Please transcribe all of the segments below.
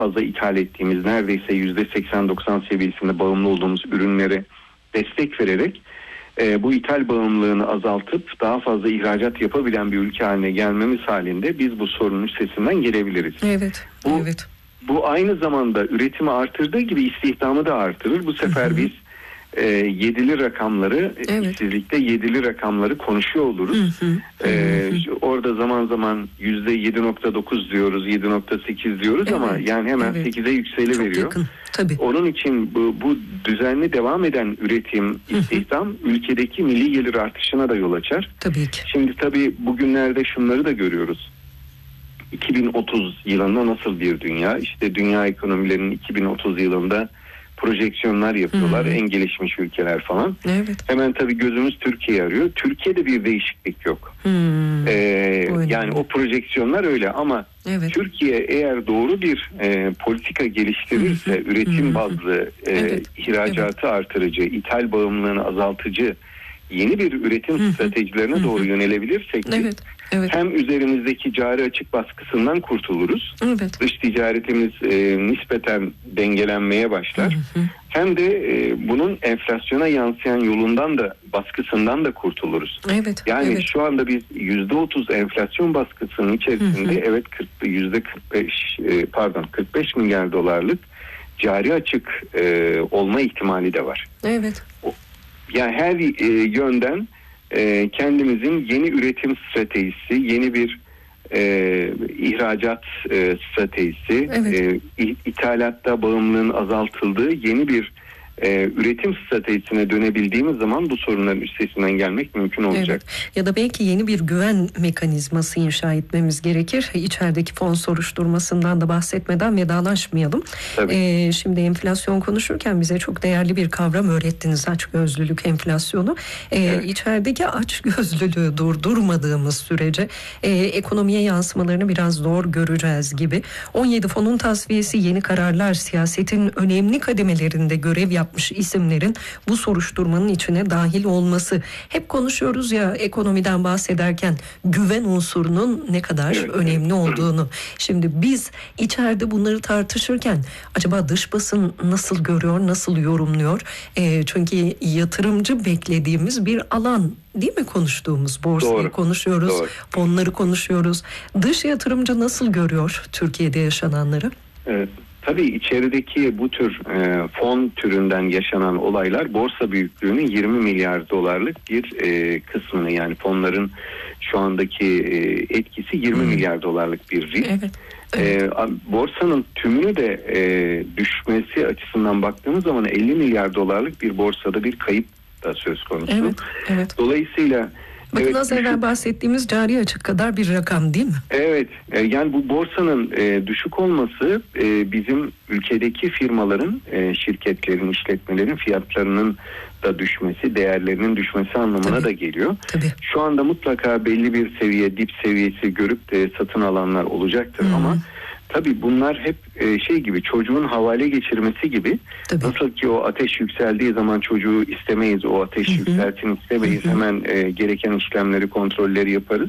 fazla ithal ettiğimiz, neredeyse %80-90 seviyesinde bağımlı olduğumuz ürünlere destek vererek bu ithal bağımlılığını azaltıp daha fazla ihracat yapabilen bir ülke haline gelmemiz halinde biz bu sorunun üstesinden gelebiliriz. Evet. Bu aynı zamanda üretimi artırdığı gibi istihdamı da artırır. Bu sefer biz yedili rakamları, işsizlikte yedili rakamları konuşuyor oluruz. Orada zaman zaman %7.9 diyoruz, 7.8 diyoruz ama yani hemen 8'e yükseliveriyor. Onun için bu düzenli devam eden üretim, istihdam ülkedeki milli gelir artışına da yol açar. Tabii ki. Şimdi tabii bugünlerde şunları da görüyoruz. 2030 yılında nasıl bir dünya? İşte dünya ekonomilerinin 2030 yılında projeksiyonlar yapıyorlar. En gelişmiş ülkeler falan. Hemen tabii gözümüz Türkiye'ye arıyor. Türkiye'de bir değişiklik yok. Yani o projeksiyonlar öyle ama Türkiye eğer doğru bir politika geliştirirse, üretim bazlı, ihracatı artırıcı, ithal bağımlılığını azaltıcı yeni bir üretim stratejilerine doğru yönelebilirsek hem üzerimizdeki cari açık baskısından kurtuluruz. Dış ticaretimiz nispeten dengelenmeye başlar. Hem de bunun enflasyona yansıyan yolundan da baskısından da kurtuluruz. Şu anda biz %30 enflasyon baskısının içerisinde 45 milyar dolarlık cari açık olma ihtimali de var. Yani her yönden kendimizin yeni üretim stratejisi, yeni bir ihracat stratejisi, ithalatta bağımlılığın azaltıldığı yeni bir üretim stratejisine dönebildiğimiz zaman bu sorunların üstesinden gelmek mümkün olacak. Ya da belki yeni bir güven mekanizması inşa etmemiz gerekir. İçerideki fon soruşturmasından da bahsetmeden vedalaşmayalım. Şimdi enflasyon konuşurken bize çok değerli bir kavram öğrettiniz. Açgözlülük enflasyonu. İçerideki açgözlülüğü durdurmadığımız sürece ekonomiye yansımalarını biraz zor göreceğiz gibi. 17 fonun tasfiyesi, yeni kararlar, siyasetin önemli kademelerinde görev yapmış isimlerin bu soruşturmanın içine dahil olması. Hep konuşuyoruz ya ekonomiden bahsederken güven unsurunun ne kadar önemli olduğunu. Şimdi biz içeride bunları tartışırken acaba dış basın nasıl görüyor, nasıl yorumluyor? Çünkü yatırımcı beklediğimiz bir alan değil mi konuştuğumuz? Borsayı konuşuyoruz, fonları konuşuyoruz. Dış yatırımcı nasıl görüyor Türkiye'de yaşananları? Tabii içerideki bu tür fon türünden yaşanan olaylar borsa büyüklüğünün 20 milyar dolarlık bir kısmını, yani fonların şu andaki etkisi 20 milyar dolarlık bir risk. Borsanın tümünü de düşmesi açısından baktığımız zaman 50 milyar dolarlık bir borsada bir kayıp da söz konusu. Dolayısıyla bakın az evvel bahsettiğimiz cari açık kadar bir rakam değil mi? Yani bu borsanın düşük olması bizim ülkedeki firmaların, şirketlerin, işletmelerin fiyatlarının da düşmesi, değerlerinin düşmesi anlamına da geliyor. Şu anda mutlaka belli bir seviye, dip seviyesi görüp de satın alanlar olacaktır ama tabii bunlar hep şey gibi, çocuğun havale geçirmesi gibi. Nasıl ki o ateş yükseldiği zaman çocuğu istemeyiz, o ateş yükselsin istemeyiz. Hemen gereken işlemleri, kontrolleri yaparız.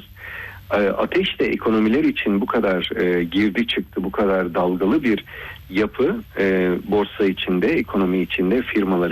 Ateş de ekonomiler için bu kadar girdi çıktı, bu kadar dalgalı bir yapı, borsa içinde, ekonomi içinde, firmalar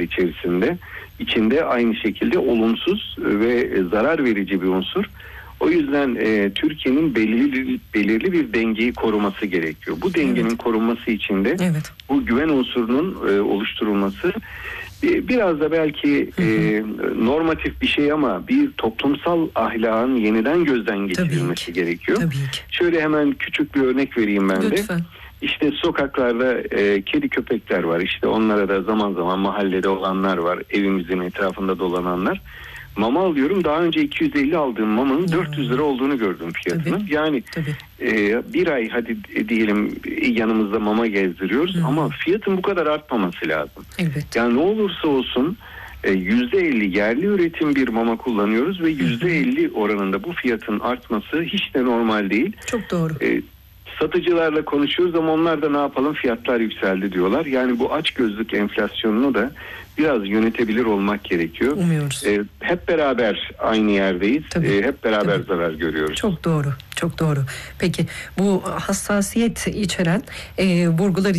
içinde aynı şekilde olumsuz ve zarar verici bir unsur. O yüzden Türkiye'nin belirli bir dengeyi koruması gerekiyor. Bu dengenin korunması için de bu güven unsurunun oluşturulması biraz da belki normatif bir şey ama bir toplumsal ahlakın yeniden gözden geçirilmesi gerekiyor. Şöyle hemen küçük bir örnek vereyim ben de. İşte sokaklarda kedi köpekler var. İşte onlara da zaman zaman mahallede olanlar var. Evimizin etrafında dolananlar. Mama alıyorum. Daha önce 250 aldığım mamanın 400 lira olduğunu gördüm fiyatının. Yani bir ay hadi diyelim yanımızda mama gezdiriyoruz ama fiyatın bu kadar artmaması lazım. Yani ne olursa olsun %50 yerli üretim bir mama kullanıyoruz ve %50 oranında bu fiyatın artması hiç de normal değil. Çok doğru. Satıcılarla konuşuyoruz ama onlar da ne yapalım, fiyatlar yükseldi diyorlar. Yani bu açgözlük enflasyonunu da biraz yönetebilir olmak gerekiyor. Umuyoruz. Hep beraber aynı yerdeyiz. Hep beraber zarar görüyoruz. Çok doğru. Çok doğru. Peki bu hassasiyet içeren vurgular